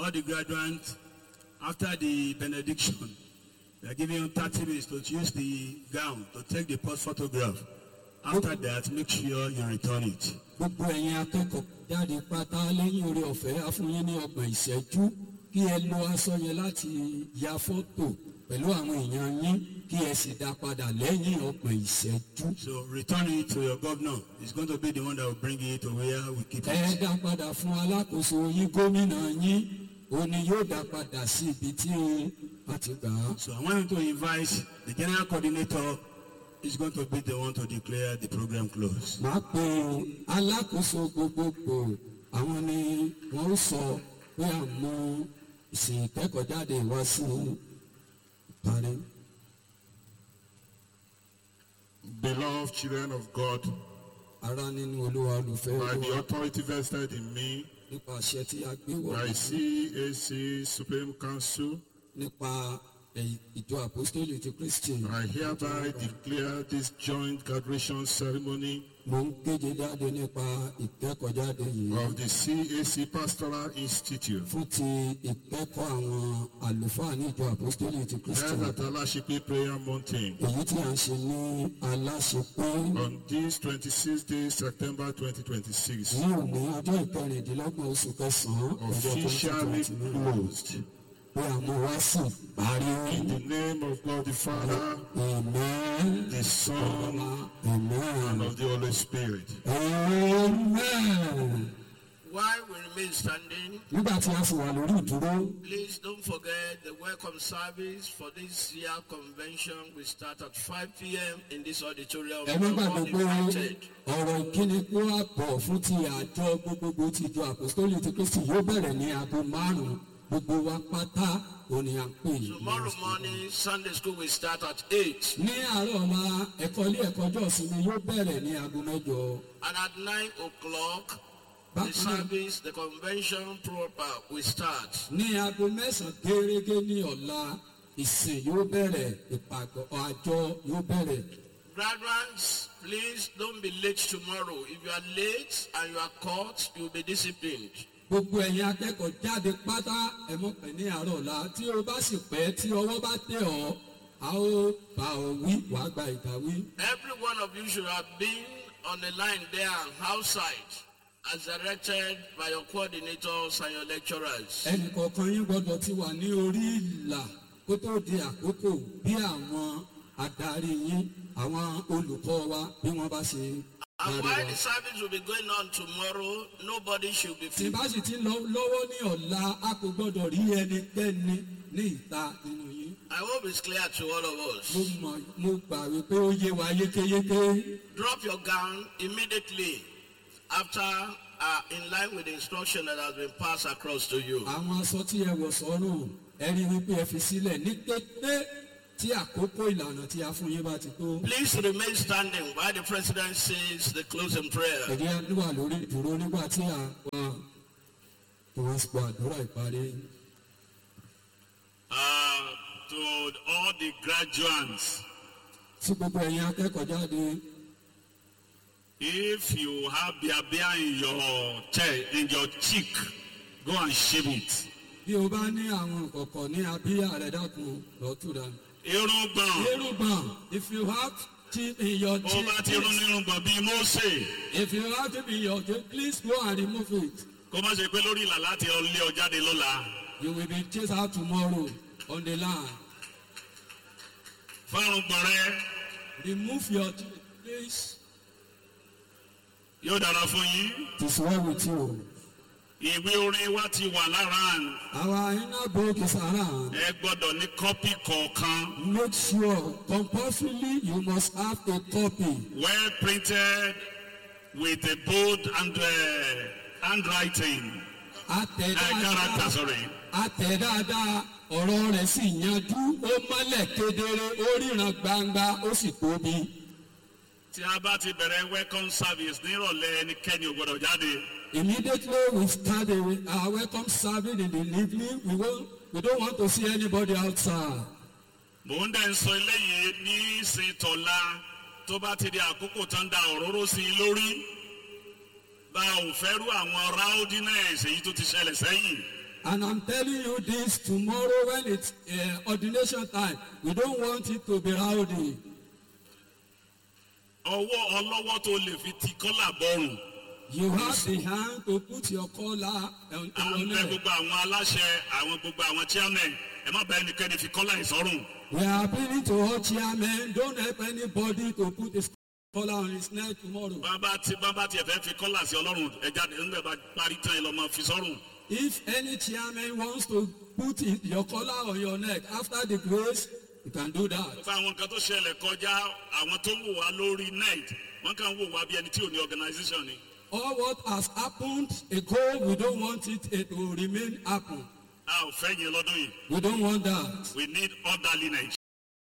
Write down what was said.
all the graduates, after the benediction, they are giving you 30 minutes to use the gown to take the post photograph. After that, make sure you return it. Gbogbo ẹ̀yin akẹ́kọ̀ọ́ jáde pátá lẹ́yìn oore ọ̀fẹ́ á fún yín ní 30 ìṣẹ́jú kí ẹ lo aṣọ yẹn láti ya fọ́tò pẹ̀lú àwọn èèyàn yín kí ẹ sì dá padà lẹ́yìn 30 ìṣẹ́jú. So return it to your governor. He's going to be the one that will bring it to where we keep Ẹ it. dá padà fún alákòóso yín gómìnà yín òun ni yóò dá padà sí ibi tí a ti gbà á. So I want you to invite the general coordinator. Is going to be the one to declare the program closed. Màá pe alákòóso gbogbogbò àwọn ni wọ́n sọ pé àmọ́ ìsìn ìkẹ́kọ̀ọ́ jáde wá sí ìparí. Beloved children of God, Ará nínú Olúwa olùfẹ́ by the Olúwa authority vested in me nípa àṣẹ tí a gbé wọ̀ by CAC Supreme Council, nípa ìjọ àpọ́stélì ti Kristi. I hereby declare this joint graduation ceremony Mo ń kéde jáde nípa ìkẹ́kọ̀ọ́ jáde yìí of the CAC Pastoral Institute. fún ti ìkẹ́kọ̀ọ́ àwọn àlùfáà ní ìjọ àpọ́stélì ti Kristi. Held at Alashipi Prayer Mountain Èyí tí à ń ṣe ní Aláṣepé on this 26th day, September 2026, ní òní ọjọ́ 23 oṣù kẹsàn-án ọjọ́ officially 2029 closed. pé àmọ́ wá sí parí. In the name of God the Father, Amen. the Son, and Amen. of the Holy Spirit. Amen. While we remain standing, Nígbà tí a sì wà lórí ìdúró, please don't forget the welcome service for this year convention will start at 5 p.m. in this auditorium. ẹ má You are all gbàgbé pé invited. ọ̀rọ̀ ìkíni kó àbọ̀ fún ti àjọ gbogbogbò ti ìjọ àpòstólì ti Kristi yóò bẹ̀rẹ̀ ní aago 5:00. Gbogbo wa pátá òní à ń pè ní. Tomorrow morning, Sunday school will start at 8. Ní àárọ̀ ọ̀la ẹ̀kọ́ ilé ẹ̀kọ́ ọjọ́ ìsinmi yóò bẹ̀rẹ̀ ní aago 9. And at 9 o'clock, the Bákan náà, service, the convention proper will start. ní aago 9 gẹ́gẹ́ ní ọ̀la ìsìn yóò bẹ̀rẹ̀, ìpàgọ́ àjọ yóò bẹ̀rẹ̀. Graduates, please don't be late tomorrow. If you are late and you are caught, you will be disciplined. Gbogbo ẹ̀yin akẹ́kọ̀ọ́ jáde pátá ẹ mọ̀ pé ní àárọ̀ ọ̀la tí o bá sì pẹ́ tí ọwọ́ bá tẹ̀ ọ́ a ó bá ọ wí wàá gba ìbáwí. Every one of you should have been on the line there and outside as directed by your coordinators and your lecturers. Ẹnì kọ̀ọ̀kan yín gbọ́dọ̀ ti wà ní orí ìlà kó tó di àkókò bí àwọn adarí yín àwọn olùkọ́ wa bí wọ́n bá ṣe And darí while wa. the service will be going on tomorrow, nobody should be Tí bá sì ti lọ́wọ́ ní ọ̀la a kò gbọ́dọ̀ rí ẹnikẹ́ni ní ìta nínú yín. I hope it's clear to all of us. Mo gbà wípé ó yé wa yékéyéké. Drop your gown immediately after in line with the instruction that has been passed across to you. Àwọn aṣọ tí ẹ wọ̀ sọ́rùn ẹ rí wípé ẹ fi sílẹ̀ ní kété tí àkókò ìlànà tí a fún yín bá ti tó. Please remain standing while the president says the closing prayer. Ẹ̀jẹ̀ wà lórí ìdúró nígbà tí àwọn tí wọ́n sọ àdúrà ìparí. To all the graduates, Sí gbogbo ẹ̀yin akẹ́kọ̀ọ́ jáde, if you have beer in your chest, in your cheek, go and shave it. bí o bá ní àwọn kọ̀kọ̀ ní abíyá rẹ̀ dákun lọ́tùdá. Irùngbọ̀n, Irùngbọ̀n, if you have teeth in your ó bá ti rún teeth, irùngbọ̀n bíi Mósè, if you have teeth in your teeth, please go and remove it. kó má ṣe pé lórí ìlà láti lé ọ jáde lọ́la. You will be chased out tomorrow on the land. Fárùngbọ̀n rẹ, Remove your teeth, please. yóò dára fún yín. It is well with you. Ìwé orin wa ti wà lára. Our inner book is around. Ẹ gbọ́dọ̀ ní kọ́pì kọ̀ọ̀kan. Make sure compulsorily you must have a copy. Well printed with a bold and handwriting. Character, sorry. Àtẹ̀dáadáa ọ̀rọ̀ rẹ̀ sì yanjú ó mọ́lẹ̀ kedere ó ríran gbangba ó sì tóbi. Tí a bá ti bẹ̀rẹ̀ welcome service nírọ̀lẹ́ ẹnikẹ́ni ò gbọ́dọ̀ jáde. Immediately we start our welcome service in the evening. We don't want to see anybody outside. Mò ń dẹ̀ ń sọ eléyìí ní ìsìntọ́lá tó bá ti di àkókò tó ń da òróró sí i lórí. Bá ò fẹ́ rú àwọn rowdiness èyí tó ti ṣẹlẹ̀ sẹ́yìn. And I'm telling you this tomorrow when it's ordination time. We don't want it to be rowdy. ọwọ́ ọlọ́wọ́ tó lè fi ti kọ́là bọ́rùn. You have the hand to put your collar on àwọn your bẹ neck. gbogbo àwọn aláṣẹ àwọn gbogbo àwọn chairman ẹ má bá ẹnikẹ́ni fi kọ́là ìsọ́rùn. We are appealing to all chairmen. Don't help anybody to put his collar on his neck tomorrow. bàbá tiẹ̀ fẹ́ fi kọ́là sí ọlọ́run ẹja nígbà bá parí tán ẹ lọ́ máa fi sọ́rùn. If any chairman wants to put your collar on your neck after the grace, you can do that. fún àwọn nǹkan tó ṣẹlẹ̀ kọjá àwọn tó ń wò wá lórí net wọ́n kàn ń wò wá bí ẹni tí ò ní organisation ni. All what has happened ago, we don't want it to remain happen. a ò fẹ́ yẹn lọ́dún yìí. We don't want that. we need orderliness.